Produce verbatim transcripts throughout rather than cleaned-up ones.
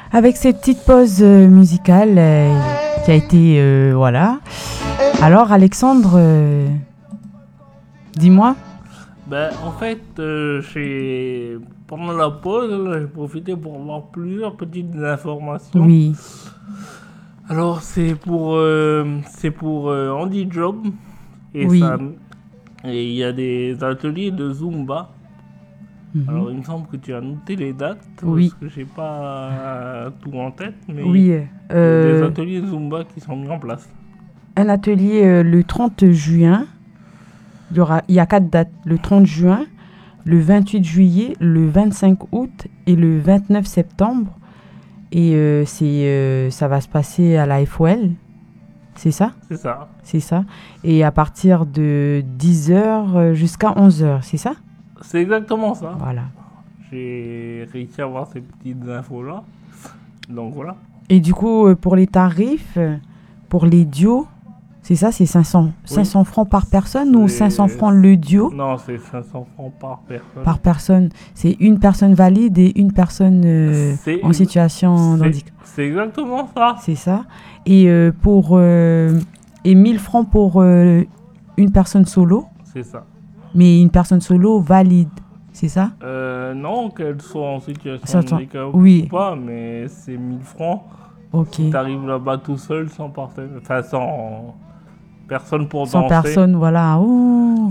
avec cette petite pause euh, musicale euh, qui a été euh, voilà. Alors Alexandre, euh, dis-moi. Ben, en fait, euh, j'ai... pendant la pause, là, j'ai profité pour avoir plusieurs petites informations. Oui. Alors, c'est pour, euh, c'est pour euh, Andy Job. Et Oui. ça, et il y a des ateliers de Zumba. Mhm. Alors, il me semble que tu as noté les dates. Oui. Parce que j'ai pas euh, tout en tête. Mais Oui. il y a euh, des ateliers de Zumba qui sont mis en place. un atelier euh, le trente juin. Il y aura, il y a quatre dates. Le trente juin, le vingt-huit juillet, le vingt-cinq août et le vingt-neuf septembre. Et euh, c'est, euh, ça va se passer à la F O L. C'est ça? C'est ça. C'est ça. Et à partir de dix heures jusqu'à onze heures, c'est ça? C'est exactement ça. Voilà. J'ai réussi à avoir ces petites infos-là. Donc voilà. Et du coup, euh, pour les tarifs, euh, pour les duos, c'est ça, c'est cinq cents, cinq cents francs par personne ou C'est- cinq cents francs le duo Non, c'est cinq cents francs par personne. par personne? C'est une personne valide et une personne euh, C'est- en situation de c'est- handicap. C'est exactement ça. C'est ça. Et euh, pour euh, et mille francs pour euh, une personne solo, C'est ça. mais une personne solo valide. C'est ça? Euh, non, qu'elle soit en situation Ça, de attends. handicap Oui. ou pas, mais c'est mille francs. Ok. T'arrives là-bas tout seul, sans partenaire, enfin sans personne pour Sans danser. personne, voilà. Ouh.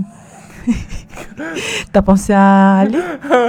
T'as pensé à aller?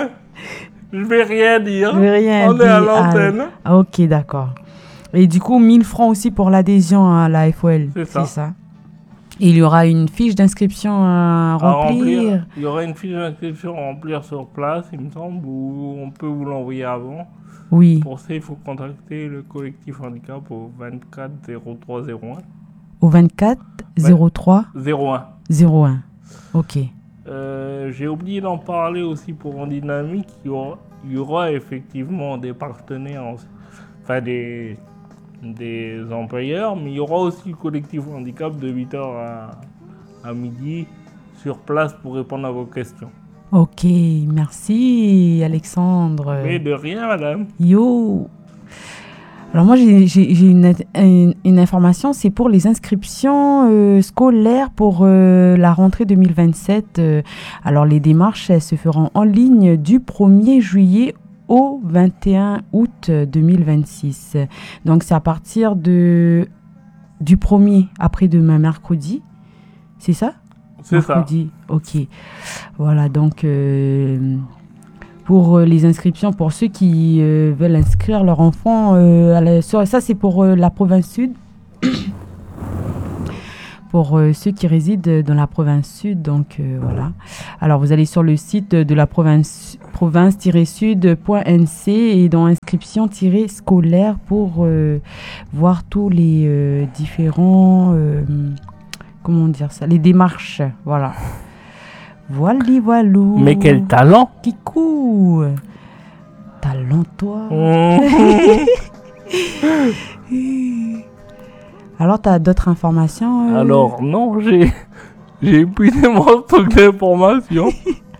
Je vais rien dire. Je vais rien On est à dire. l'antenne. Ah, ok, d'accord. Et du coup, mille francs aussi pour l'adhésion à la F O L. C'est ça. Et il y aura une fiche d'inscription à À remplir. Il y aura une fiche d'inscription à remplir sur place, il me semble, ou on peut vous l'envoyer avant. Oui, Pour ça, il faut contacter le collectif handicap au vingt-quatre zéro trois zéro un. au vingt-quatre zéro trois zéro un. zéro un. Ok. Euh, j'ai oublié d'en parler aussi pour En Dynamique. Il y aura, il y aura effectivement des partenaires, enfin des, des employeurs, mais il y aura aussi le collectif handicap de huit heures à, à midi sur place pour répondre à vos questions. Ok, merci Alexandre. Mais de rien, madame. Yo. Alors moi j'ai, j'ai, j'ai une, une, une information, c'est pour les inscriptions euh, scolaires pour euh, la rentrée deux mille vingt-sept. Euh, alors les démarches elles se feront en ligne du premier juillet au vingt et un août deux mille vingt-six. Donc c'est à partir de, du premier après-demain mercredi, c'est ça? C'est mercredi. Ok. Voilà, donc euh, pour euh, les inscriptions, pour ceux qui euh, veulent inscrire leur enfant, euh, à la, sur- ça c'est pour euh, la province sud. Pour euh, ceux qui résident dans la province sud, donc euh, voilà. Alors vous allez sur le site de la province province-sud point n c et dans inscription-scolaire pour euh, voir tous les euh, différents euh, comment dire ça, les démarches, voilà. Voilà, voilou. Mais quel talent! Kikou. Talent, toi. Alors, tu as d'autres informations euh Alors non, j'ai j'ai épuisé mon stock d'informations.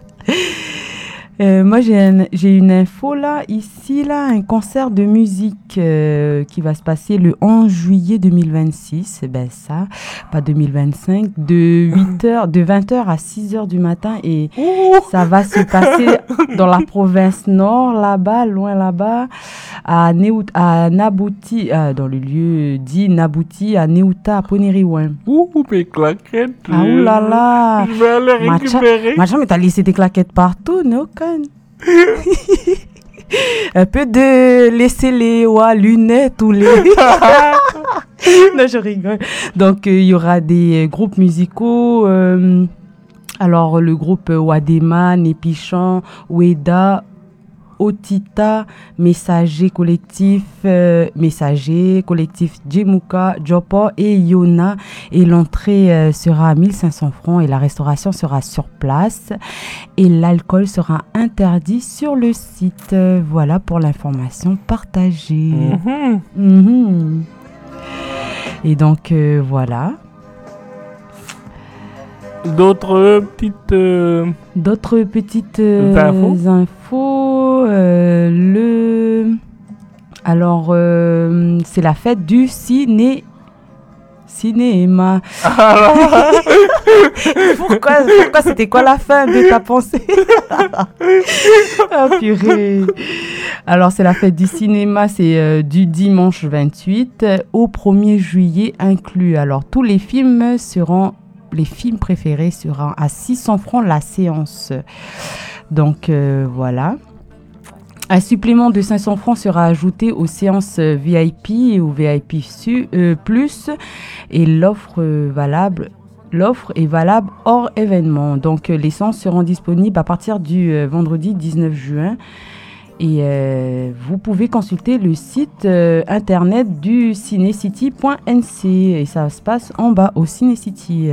Euh, moi, j'ai, un- j'ai une info là, ici, là, un concert de musique euh, qui va se passer le onze juillet deux mille vingt-six. Ben ça, pas deux mille vingt-cinq, de huit heures, de vingt heures à six heures du matin. Et ça va se passer dans la province nord, là-bas, loin là-bas, à, Néout, à Nabouti, euh, dans le lieu dit Nabouti, à Neuta, à Poneriwen. Ouh, mes claquettes. Ah euh, oulala. Je vais aller Macha, récupérer. Macha, mais t'as laissé tes claquettes partout, non, Can? Un peu de laisser les ouais, lunettes ou les... Non, je rigole. Donc, il euh, y aura des euh, groupes musicaux. Euh, alors, le groupe Wadema, Népichan, Oueda, Otita, Messager Collectif, euh, Messager Collectif Djemuka, Jopo et Yona. Et l'entrée euh, sera à mille cinq cents francs et la restauration sera sur place. Et l'alcool sera interdit sur le site. Euh, voilà pour l'information partagée. Mhm. Mhm. Et donc, euh, voilà. D'autres petites... euh, D'autres petites euh, Infos infos. euh, le... Alors, euh, c'est la fête du ciné... cinéma. pourquoi, pourquoi c'était quoi la fin de ta pensée? Oh purée. Alors, c'est la fête du cinéma, c'est euh, du dimanche vingt-huit au premier juillet inclus. Alors, tous les films seront, les films préférés seront à six cents francs la séance. Donc, euh, voilà. Un supplément de cinq cents francs sera ajouté aux séances V I P ou V I P su, euh, plus et l'offre euh, valable, l'offre est valable hors événement. Donc, euh, les séances seront disponibles à partir du euh, vendredi dix-neuf juin. Et euh, vous pouvez consulter le site euh, internet du cinecity point n c et ça se passe en bas au Cinecity.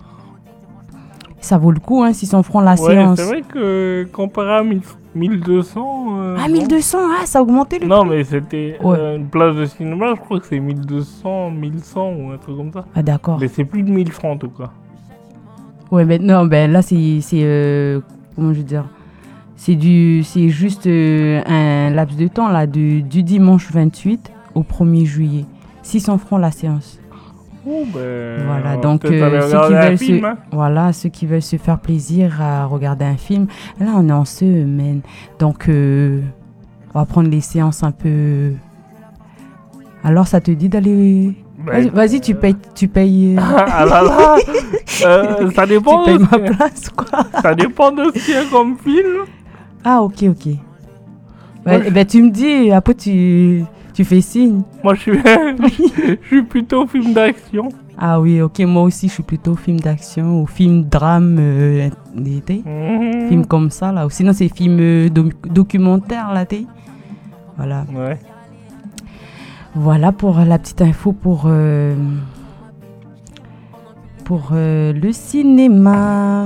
Ça vaut le coup, hein, six cents francs la ouais, séance. C'est vrai que comparé à mille deux cents... Euh, ah, mille deux cents, ah, ça a augmenté le Non, prix. mais c'était ouais. euh, une place de cinéma, je crois que c'est mille deux cents, mille cent ou un truc comme ça. Ah, d'accord. Mais c'est plus de mille francs en tout cas. Ouais, mais non, ben là, c'est... c'est euh, comment je veux dire C'est du, c'est juste euh, un laps de temps, là, du, du dimanche vingt-huit au premier juillet. six cents francs la séance. Oh, ben, voilà, donc euh, ceux qui veulent film, se, hein. voilà, ceux qui veulent se faire plaisir à regarder un film. Là, on est en semaine, donc euh, on va prendre les séances un peu. Alors, ça te dit d'aller. Ben, vas-y, vas-y, tu payes, tu payes. ah là là, euh, ça dépend. Tu payes de... ma place, quoi. Ça dépend de ce qu'il y a comme film. Ah, ok, ok. Ouais, Moi, eh ben, tu me dis, après tu, tu fais signe. Moi, je suis, je suis plutôt film d'action. Ah oui, ok, moi aussi, je suis plutôt film d'action ou film drame, euh, d'été. Mmh. Film comme ça, là. Ou sinon, c'est film euh, doc- documentaire, là, t'es. Voilà. Ouais. Voilà pour la petite info pour, euh, pour euh, le cinéma.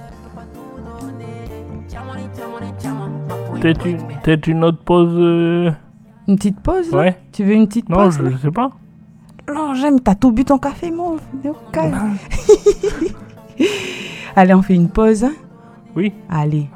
Peut-être une, peut-être une autre pause. Euh... Une petite pause là? Ouais. Tu veux une petite Non, pause? je, je sais pas. Non, j'aime, t'as tout bu ton café, mon. Calme. Allez, on fait une pause. Hein? Oui. Allez.